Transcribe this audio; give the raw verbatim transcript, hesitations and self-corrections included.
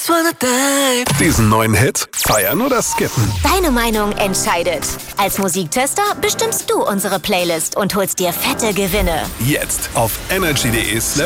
just wanna dive. Diesen neuen Hit feiern oder skippen? Deine Meinung entscheidet. Als Musiktester bestimmst du unsere Playlist und holst dir fette Gewinne. Jetzt auf energy punkt de slash